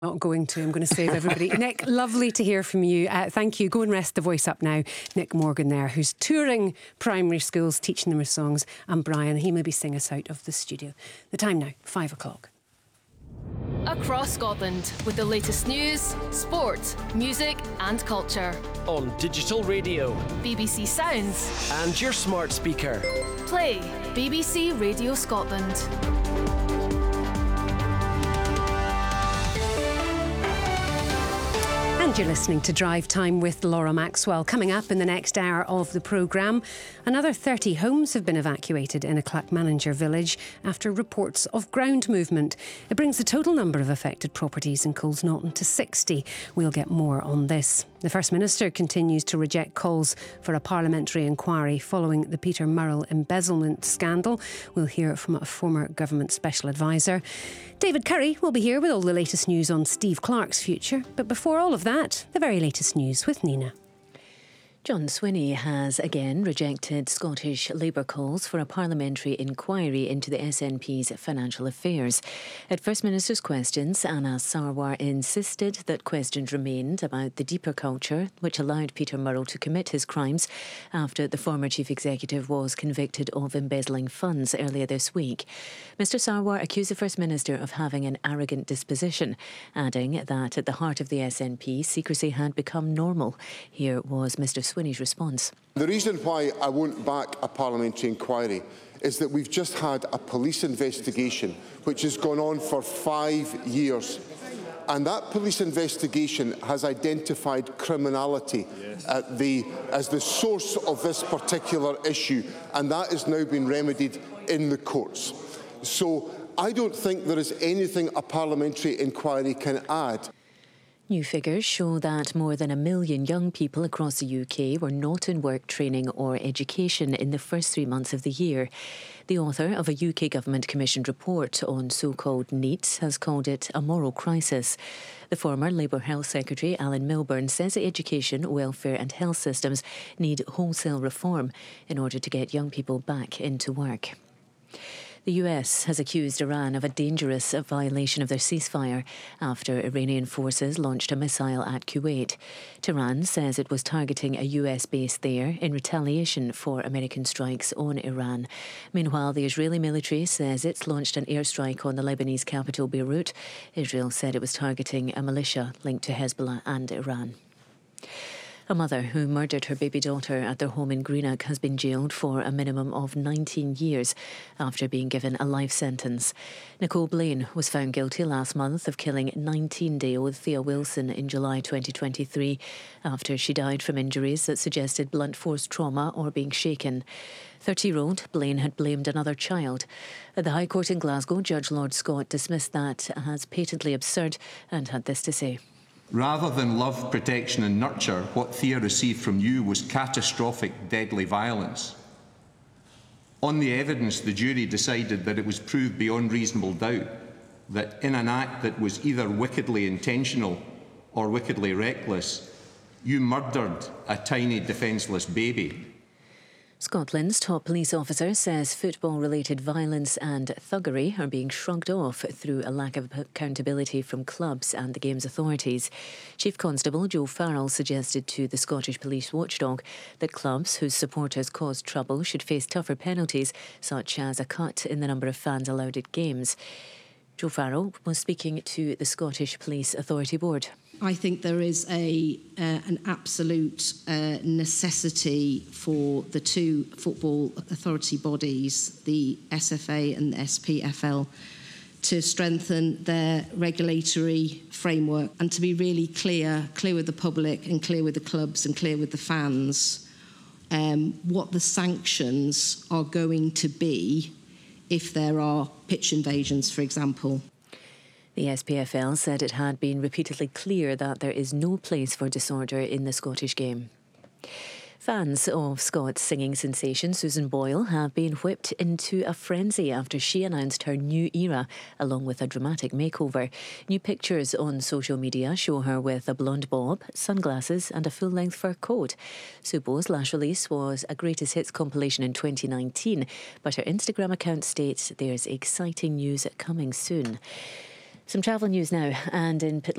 Not going to. I'm going to save everybody. Nick, lovely to hear from you. Thank you. Go and rest the voice up now. Nick Morgan there, who's touring primary schools, teaching them his songs. And Brian, he maybe sing us out of the studio. The time now, 5 o'clock. Across Scotland, with the latest news, sport, music and culture. On digital radio, BBC Sounds, and your smart speaker. Play BBC Radio Scotland. And you're listening to Drive Time with Laura Maxwell. Coming up in the next hour of the programme, another 30 homes have been evacuated in a Clackmanager village after reports of ground movement. It brings the total number of affected properties in Coulsnaughton to 60. We'll get more on this. The First Minister continues to reject calls for a parliamentary inquiry following the Peter Murrell embezzlement scandal. We'll hear from a former government special advisor. David Curry will be here with all the latest news on Steve Clarke's future. But before all of that, the very latest news with Nina. John Swinney has again rejected Scottish Labour calls for a parliamentary inquiry into the SNP's financial affairs. At First Minister's questions, Anna Sarwar insisted that questions remained about the deeper culture which allowed Peter Murrell to commit his crimes after the former chief executive was convicted of embezzling funds earlier this week. Mr Sarwar accused the First Minister of having an arrogant disposition, adding that at the heart of the SNP, secrecy had become normal. Here was Mr Swinney's response. The reason why I won't back a parliamentary inquiry is that we've just had a police investigation which has gone on for 5 years. And that police investigation has identified criminality as the source of this particular issue, and that has now been remedied in the courts. So I don't think there is anything a parliamentary inquiry can add. New figures show that more than 1 million young people across the UK were not in work, training or education in the first 3 months of the year. The author of a UK Government commissioned report on so-called NEET has called it a moral crisis. The former Labour Health Secretary, Alan Milburn, says the education, welfare and health systems need wholesale reform in order to get young people back into work. The US has accused Iran of a dangerous violation of their ceasefire after Iranian forces launched a missile at Kuwait. Tehran says it was targeting a US base there in retaliation for American strikes on Iran. Meanwhile, the Israeli military says it's launched an airstrike on the Lebanese capital Beirut. Israel said it was targeting a militia linked to Hezbollah and Iran. A mother who murdered her baby daughter at their home in Greenock has been jailed for a minimum of 19 years after being given a life sentence. Nicole Blaine was found guilty last month of killing 19-day-old Thea Wilson in July 2023 after she died from injuries that suggested blunt force trauma or being shaken. 30-year-old Blaine had blamed another child. At the High Court in Glasgow, Judge Lord Scott dismissed that as patently absurd and had this to say. Rather than love, protection and nurture, what Thea received from you was catastrophic, deadly violence. On the evidence, the jury decided that it was proved beyond reasonable doubt that in an act that was either wickedly intentional or wickedly reckless, you murdered a tiny defenceless baby. Scotland's top police officer says football-related violence and thuggery are being shrugged off through a lack of accountability from clubs and the game's authorities. Chief Constable Joe Farrell suggested to the Scottish Police Watchdog that clubs whose supporters caused trouble should face tougher penalties, such as a cut in the number of fans allowed at games. Joe Farrell was speaking to the Scottish Police Authority Board. I think there is an absolute necessity for the two football authority bodies, the SFA and the SPFL, to strengthen their regulatory framework and to be really clear with the public and clear with the clubs and clear with the fans what the sanctions are going to be if there are pitch invasions, for example. The SPFL said it had been repeatedly clear that there is no place for disorder in the Scottish game. Fans of Scots singing sensation Susan Boyle have been whipped into a frenzy after she announced her new era, along with a dramatic makeover. New pictures on social media show her with a blonde bob, sunglasses and a full-length fur coat. Subo's last release was a greatest hits compilation in 2019, but her Instagram account states there's exciting news coming soon. Some travel news now, and in